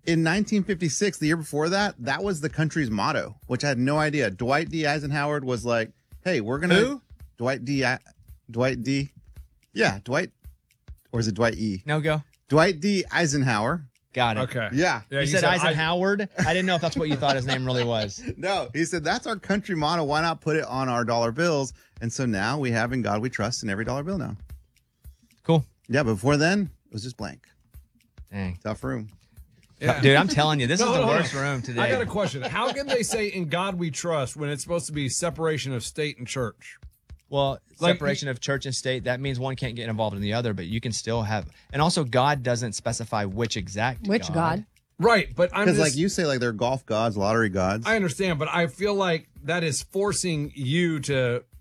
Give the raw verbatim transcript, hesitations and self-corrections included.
in nineteen fifty-six, the year before that, that was the country's motto, which I had no idea. Dwight D. Eisenhower was like, hey, we're going to... Who? Dwight D. I- Dwight D. Yeah, Dwight. Or is it Dwight E? No, go. Dwight D. Eisenhower. Got it. Okay. Yeah. You, you said, said Eisenhower? I, I didn't know if that's what you thought his name really was. No, he said, that's our country motto. Why not put it on our dollar bills? And so now we have In God We Trust in every dollar bill now. Cool. Yeah, but before then, it was just blank. Dang. Tough room. Yeah. Dude, I'm telling you, this no, is the no, worst no. room today. I got a question. How can they say In God We Trust when it's supposed to be separation of state and church? Well, Like, separation of church and state, that means one can't get involved in the other, but you can still have. And also, God doesn't specify which exact Which God? God? Right, but I'm Because, just... like you say, like they're golf gods, lottery gods. I understand, but I feel like that is forcing you to